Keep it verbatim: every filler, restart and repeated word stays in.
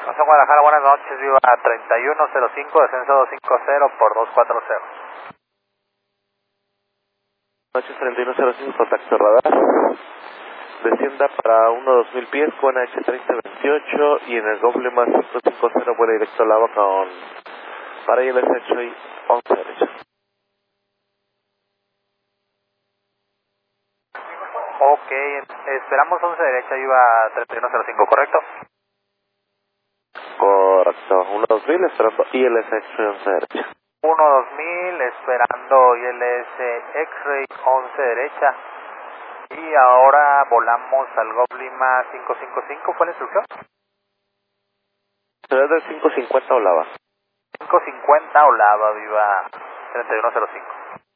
Nación Guadalajara, buenas noches, viva treinta y uno cero cinco, descenso doscientos cincuenta por doscientos cuarenta. Noches treinta y uno cero cinco, contacto radar. Descienda para uno dos mil pies con H treinta veintiocho y en el doble más cinco cincuenta vuela directo al agua con para el S ocho y once derecha. Ok, esperamos once derecha, iba treinta y uno cero cinco, ¿correcto? Correcto, uno dos mil esperando I L S X-Ray once derecha. uno dos mil esperando I L S X-Ray once derecha. Y ahora volamos al Goblima cinco cinco cinco, ¿fue la instrucción? Será del cinco cincuenta o lava. cinco cincuenta o lava, viva treinta y uno cero cinco.